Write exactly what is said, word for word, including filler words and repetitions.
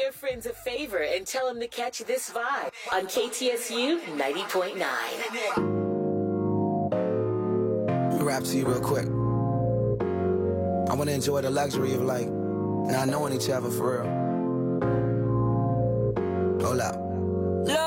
their friends a favor and tell them to catch this vibe on K T S U ninety point nine. Let me rap to you real quick. I want to enjoy the luxury of like not knowing each other for real. Hold up.